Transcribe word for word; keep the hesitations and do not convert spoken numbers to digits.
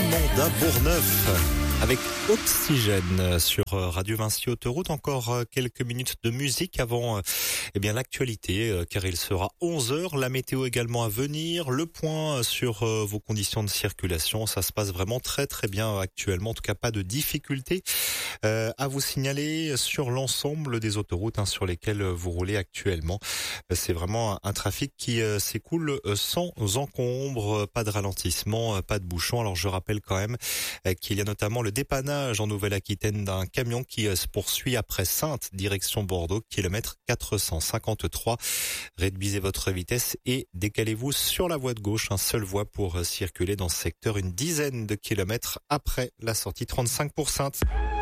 Amanda Bourneuf avec Oxygène sur Radio Vinci Autoroute. Encore quelques minutes de musique avant eh bien l'actualité, car il sera onze heures. La météo également à venir. Le point sur vos conditions de circulation. Ça se passe vraiment très très bien actuellement. En tout cas, pas de difficultés euh, à vous signaler sur l'ensemble des autoroutes hein, sur lesquelles vous roulez actuellement. C'est vraiment un, un trafic qui euh, s'écoule sans encombre. Pas de ralentissement, pas de bouchons. Alors je rappelle quand même euh, qu'il y a notamment le dépannage en Nouvelle-Aquitaine d'un camion qui se poursuit après Saintes, direction Bordeaux, kilomètre quatre cent cinquante-trois. Réduisez votre vitesse et décalez-vous sur la voie de gauche, un seule voie pour circuler dans ce secteur, une dizaine de kilomètres après la sortie trente-cinq pour Saintes.